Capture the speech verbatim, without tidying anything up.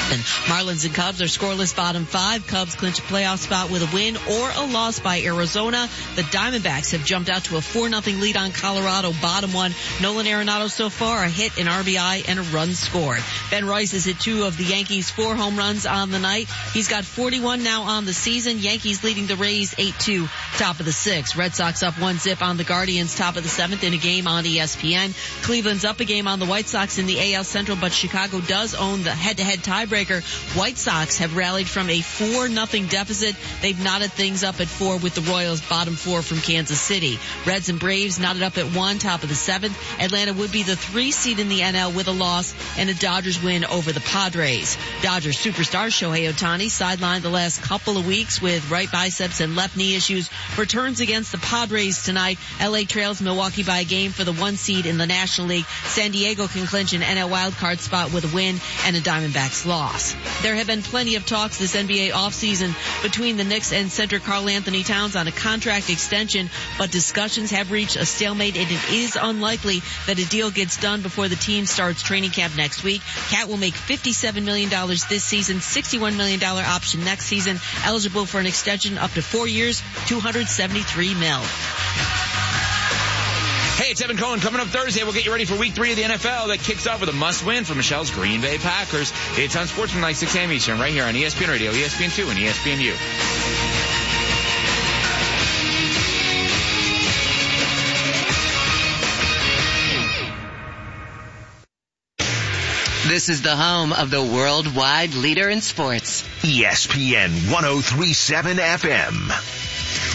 Marlins and Cubs are scoreless bottom five. Cubs clinch a playoff spot with a win or a loss by Arizona. The Diamondbacks have jumped out to a four nothing lead on Colorado, bottom one. Nolan Arenado so far, a hit, an R B I, and a run scored. Ben Royce has hit two of the Yankees' four home runs on the night. He's got forty-one now on the season. Yankees leading the Rays eight two, top of the sixth. Red Sox up one zip on the Guardians, top of the seventh in a game on E S P N. Cleveland's up a game on the White Sox in the A L Central, but Chicago does own the head-to-head tiebreaker. White Sox have rallied from a four nothing deficit. They've knotted things up at four with the Royals, bottom four from Kansas City. Reds and Braves knotted up at one, top of the seventh. Atlanta would be the three seed in the N L with a loss and a Dodgers win over the Padres. Dodgers superstar Shohei Ohtani, sidelined the last couple of weeks with right biceps and left knee issues, returns against the Padres tonight. L A trails Milwaukee by a game for the one seed in the National League. San Diego can clinch an N L wildcard spot with a win and a Diamondbacks loss. There have been plenty of talks this N B A offseason between the Knicks and center Karl Anthony Towns on a contract extension, but discussions have reached a stalemate, and it is unlikely that a deal gets done before the team starts training camp next week. Cat will make fifty-seven million dollars this season, sixty-one million dollars option next season, eligible for an extension up to four years, two hundred seventy-three mil. Hey, it's Evan Cohen. Coming up Thursday, we'll get you ready for week three of the N F L that kicks off with a must-win for Michelle's Green Bay Packers. It's on Sportsmanlike six a.m. Eastern, right here on E S P N Radio, E S P N two, and E S P N U. This is the home of the worldwide leader in sports. E S P N one oh three point seven F M.